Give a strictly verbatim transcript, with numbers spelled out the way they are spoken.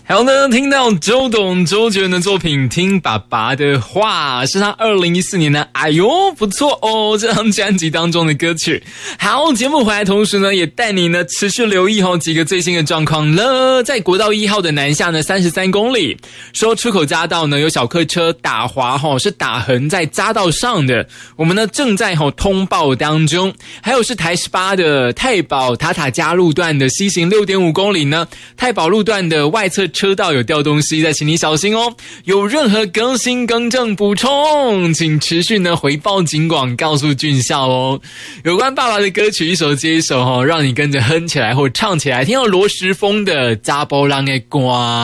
好呢，听到周董周杰伦的作品《听爸爸的话》，是他二零一四年的哎呦不错哦这张专辑当中的歌曲。好，节目回来同时呢，也带你呢持续留意哦几个最新的状况了。在国道一号的南下呢三十三公里，说出口匝道呢有小客车打滑哈、哦，是打横在匝道上的，我们呢正在哈、哦、通报当中。还有是台十八的太保塔塔加路段的西行 六点五公里呢，太保路段的外侧车道有掉东西，再请你小心哦。有任何更新更正补充，请持续呢回报警广告诉俊孝哦。有关爸爸的歌曲一首接一首哦，让你跟着哼起来或唱起来。听到罗时丰的《查甫人的歌》。